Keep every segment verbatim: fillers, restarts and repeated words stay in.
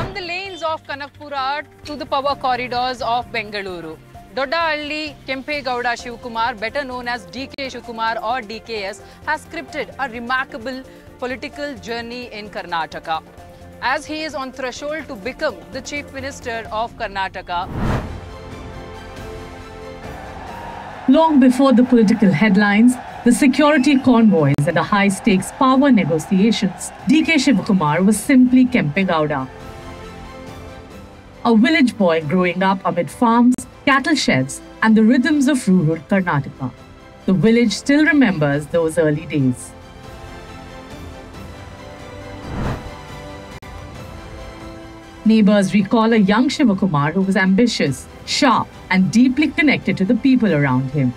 From the lanes of Kanakpura to the power corridors of Bengaluru, Doddahalli Kempegowda Shivakumar, better known as D K Shivakumar or D K S, has scripted a remarkable political journey in Karnataka. As he is on threshold to become the Chief Minister of Karnataka. Long before the political headlines, the security convoys and the high-stakes power negotiations, D K Shivakumar was simply Kempegowda. A village boy growing up amid farms, cattle sheds and the rhythms of rural Karnataka. The village still remembers those early days. Neighbors recall a young Shivakumar who was ambitious, sharp and deeply connected to the people around him.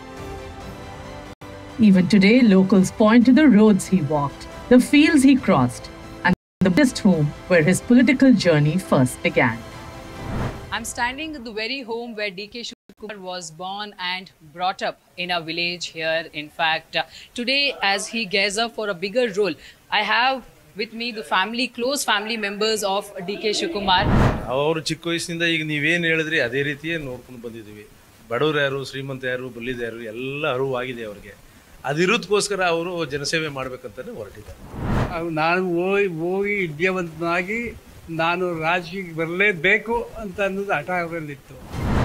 Even today, locals point to the roads he walked, the fields he crossed, and the modest home where his political journey first began. I'm standing at the very home where D K Shivakumar was born and brought up in a village here. In fact, uh, today as he gears up for a bigger role, I have with me the family, close family members of D K Shivakumar. ಅವರು ಚಿಕ್ಕ ವಯಸ್ಸಿನಿಂದ ಈಗ ನೀವೇನು ಹೇಳಿದ್ರಿ ಅದೇ ರೀತಿಯೇ ನೋಡ್ಕೊಂಡು ಬಂದಿದ್ದೀವಿ. ಬಡವರು ಯಾರು, ಶ್ರೀಮಂತ ಯಾರು, ಬಲ್ಲಿದ ಯಾರು ಎಲ್ಲ ಅರಿವಾಗಿದೆ ಅವರಿಗೆ. ಅದಿರೋದಕ್ಕೋಸ್ಕರ ಅವರು ಜನಸೇವೆ ಮಾಡಬೇಕಂತಾನೆ ಹೊರಟಿದ್ದಾರೆ. ನಾನು ಹೋಗಿ ಹೋಗಿ ವಿದ್ಯಾವಂತನಾಗಿ ನಾನು ರಾಜಕೀಯಕ್ಕೆ ಬರಲೇಬೇಕು ಅಂತ ಅನ್ನೋದು ಹಠ ಅವರಲ್ಲಿತ್ತು.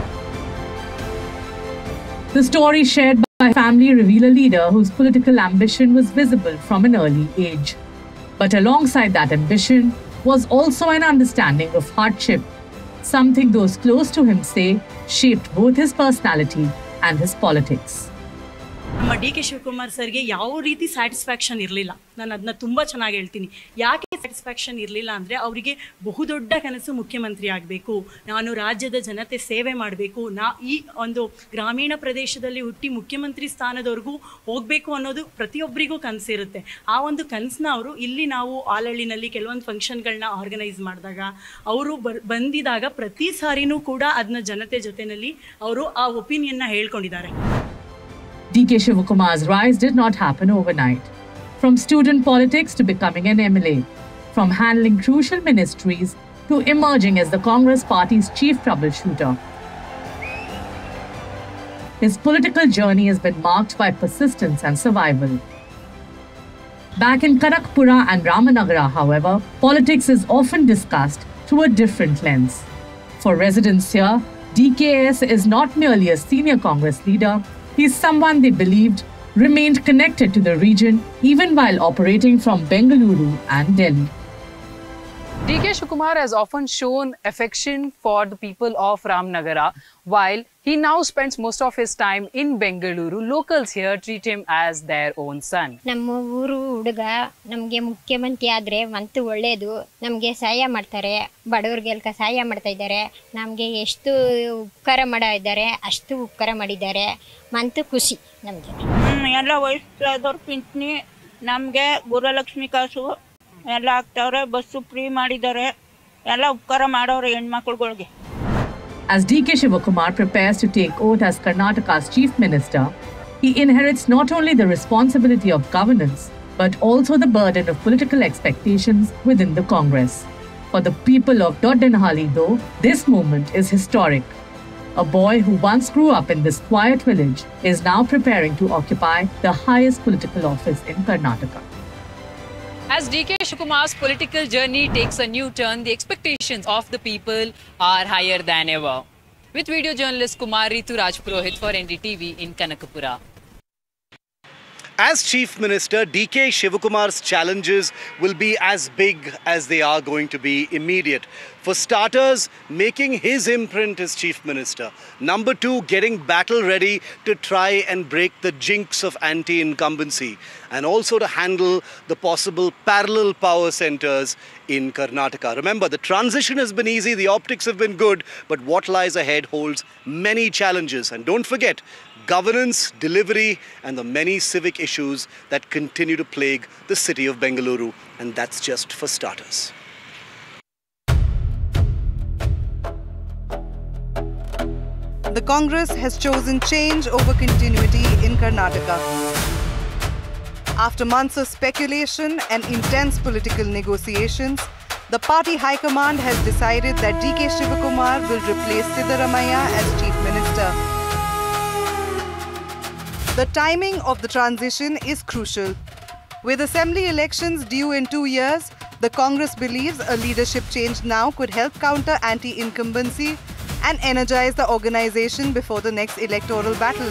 The story shared by family reveal a leader whose political ambition was visible from an early age. But alongside that ambition was also an understanding of hardship, something those close to him say shaped both his personality and his politics. ನಮ್ಮ D K Shivakumar ಸರ್ಗೆ ಯಾವ ರೀತಿ satisfaction ಇರಲಿಲ್ಲ. ನಾನು ಅದನ್ನ ತುಂಬ ಚೆನ್ನಾಗಿ ಹೇಳ್ತೀನಿ. ಯಾಕೆ ಸ್ಯಾಟಿಸ್ಫ್ಯಾಕ್ಷನ್ ಇರಲಿಲ್ಲ ಅಂದರೆ ಅವರಿಗೆ ಬಹುದೊಡ್ಡ ಕನಸು ಮುಖ್ಯಮಂತ್ರಿ ಆಗಬೇಕು, ನಾನು ರಾಜ್ಯದ ಜನತೆ ಸೇವೆ ಮಾಡಬೇಕು, ನಾ ಈ ಒಂದು ಗ್ರಾಮೀಣ ಪ್ರದೇಶದಲ್ಲಿ ಹುಟ್ಟಿ ಮುಖ್ಯಮಂತ್ರಿ ಸ್ಥಾನದವರೆಗೂ ಹೋಗಬೇಕು ಅನ್ನೋದು ಪ್ರತಿಯೊಬ್ಬರಿಗೂ ಕನಸಿರುತ್ತೆ. ಆ ಒಂದು ಕನಸನ್ನ ಅವರು ಇಲ್ಲಿ ನಾವು ಆಲಹಳ್ಳಿನಲ್ಲಿ ಕೆಲವೊಂದು ಫಂಕ್ಷನ್ಗಳನ್ನ ಆರ್ಗನೈಸ್ ಮಾಡಿದಾಗ ಅವರು ಬರ್ ಬಂದಿದಾಗ ಪ್ರತಿ ಸಾರಿನೂ ಕೂಡ ಅದನ್ನ ಜನತೆ ಜೊತೆಯಲ್ಲಿ ಅವರು ಆ ಒಪಿನಿಯನ್ನ ಹೇಳ್ಕೊಂಡಿದ್ದಾರೆ. D K Shivakumar's rise did not happen overnight. From student politics to becoming an M L A, from handling crucial ministries to emerging as the Congress party's chief troubleshooter. His political journey has been marked by persistence and survival. Back in Kanakpura and Ramanagara, however, politics is often discussed through a different lens. For residents here, D K S is not merely a senior Congress leader. He is someone they believed remained connected to the region even while operating from Bengaluru and Delhi. D K Shivakumar has often shown affection for the people of Ramanagara, while he now spends most of his time in Bengaluru. Locals here treat him as their own son. ನಮ್ಮ ಊರು ಹುಡುಗ ನಮಗೆ ಮುಖ್ಯಮಂತ್ರಿ ಆದರೆ month ಒಳ್ಳೆಯದು, ನಮಗೆ ಸಹಾಯ ಮಾಡ್ತಾರೆ, ಬಡವರಿಗೆಲ್ಲ ಸಹಾಯ ಮಾಡ್ತಾ ಇದ್ದಾರೆ, ನಮಗೆ ಎಷ್ಟು ಉಪಕಾರ ಮಾಡಿದ್ದಾರೆ ಅಷ್ಟು ಉಪಕಾರ ಮಾಡಿದ್ದಾರೆ, ಮಂತು ಖುಷಿ ನಮಗೆ. ಎಲ್ಲ ವಯಸ್ಸಾದವ್ರ ಪಿಂಚಣಿ ನಮಗೆ ಗುರುಲಕ್ಷ್ಮಿ ಕಾಸು ಎಲ್ಲ ಆಗ್ತಾವ್ರೆ, ಬಸ್ಸು ಫ್ರೀ ಮಾಡಿದ್ದಾರೆ, ಎಲ್ಲ ಉಪಕಾರ ಮಾಡೋರು ಹೆಣ್ಮಕ್ಳುಗಳಿಗೆ. As D K Shivakumar prepares to take oath as Karnataka's Chief Minister, he inherits not only the responsibility of governance, but also the burden of political expectations within the Congress. For the people of Doddahalli, though, this moment is historic. A boy who once grew up in this quiet village is now preparing to occupy the highest political office in Karnataka. As D K Shivakumar's political journey takes a new turn, the expectations of the people are higher than ever. With video journalist Kumar Ritu Rajpurohit for N D T V in Kanakpura. As Chief Minister, D K Shivakumar's challenges will be as big as they are going to be immediate. For starters, making his imprint as Chief Minister. Number two, getting battle ready to try and break the jinx of anti-incumbency. And also to handle the possible parallel power centers in Karnataka. Remember, the transition has been easy, the optics have been good, but what lies ahead holds many challenges. And don't forget, governance, delivery, and the many civic issues that continue to plague the city of Bengaluru. And that's just for starters. The Congress has chosen change over continuity in Karnataka. After months of speculation and intense political negotiations, the party high command has decided that D K Shivakumar will replace Siddaramaiah as Chief Minister. The timing of the transition is crucial. With assembly elections due in two years, the Congress believes a leadership change now could help counter anti-incumbency and energize the organization before the next electoral battle.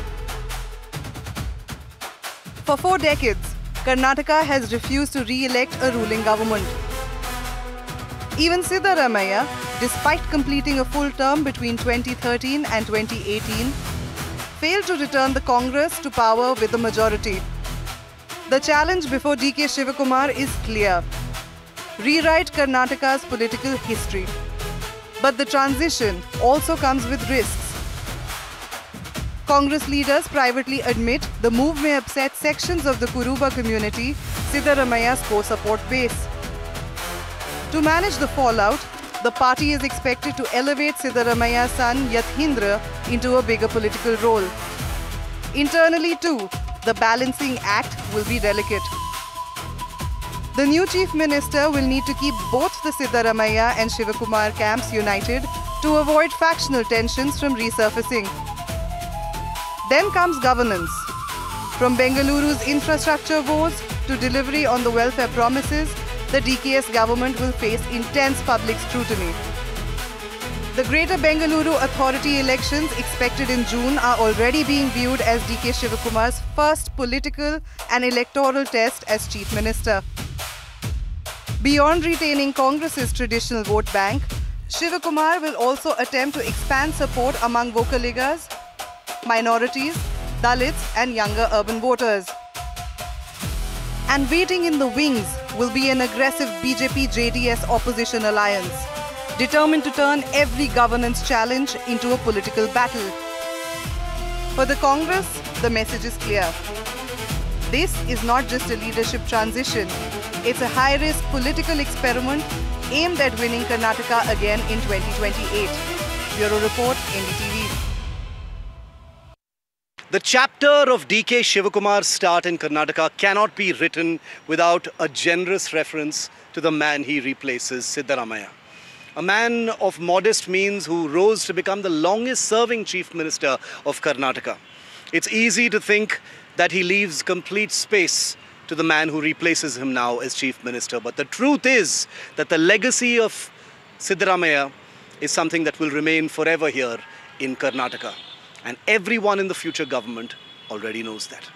For four decades, Karnataka has refused to re-elect a ruling government. Even Siddaramaiah, despite completing a full term between twenty thirteen and twenty eighteen, failed to return the Congress to power with a majority. The challenge before D K Shivakumar is clear: rewrite Karnataka's political history. But the transition also comes with risks. Congress leaders privately admit the move may upset sections of the Kuruba community, Siddaramaiah's core support base. To manage the fallout, the party is expected to elevate Siddaramaiah's son Yatindra into a bigger political role. Internally too, the balancing act will be delicate. The new Chief Minister will need to keep both the Siddaramaiah and Shivakumar camps united to avoid factional tensions from resurfacing. Then comes governance. From Bengaluru's infrastructure woes to delivery on the welfare promises, the D K S government will face intense public scrutiny. The Greater Bengaluru Authority elections expected in June are already being viewed as D K Shivakumar's first political and electoral test as Chief Minister. Beyond retaining Congress's traditional vote bank, Shivakumar will also attempt to expand support among Vocaligas, minorities, Dalits and younger urban voters. And waiting in the wings will be an aggressive B J P J D S opposition alliance, determined to turn every governance challenge into a political battle. For the Congress, the message is clear. This is not just a leadership transition, it's a high-risk political experiment aimed at winning Karnataka again in twenty twenty-eight. Bureau Report, N D T V. The chapter of D K Shivakumar's start in Karnataka cannot be written without a generous reference to the man he replaces, Siddaramaiah. A man of modest means who rose to become the longest-serving Chief Minister of Karnataka. It's easy to think that he leaves complete space to the man who replaces him now as Chief Minister. But the truth is that the legacy of Siddaramaiah is something that will remain forever here in Karnataka. And everyone in the future government already knows that.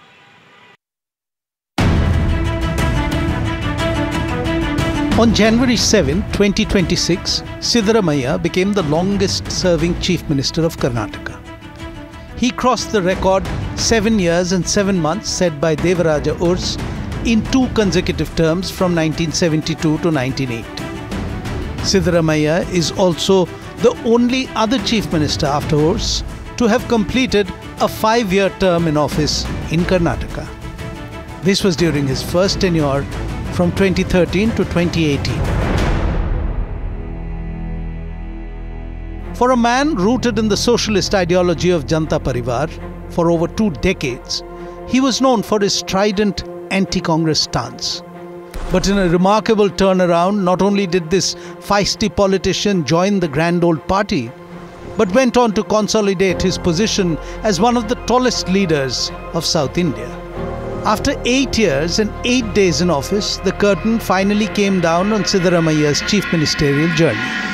On January seventh, twenty twenty-six, Siddaramaiah became the longest-serving Chief Minister of Karnataka. He crossed the record seven years and seven months set by Devaraja Urs in two consecutive terms from nineteen seventy-two to nineteen eighty. Siddaramaiah is also the only other Chief Minister after Urs to have completed a five-year term in office in Karnataka. This was during his first tenure from twenty thirteen to twenty eighteen. For a man rooted in the socialist ideology of Janta Parivar for over two decades, he was known for his strident anti-Congress stance. But in a remarkable turnaround, not only did this feisty politician join the grand old party, but went on to consolidate his position as one of the tallest leaders of South India. After eight years and eight days in office, the curtain finally came down on Siddaramaiah's chief ministerial journey.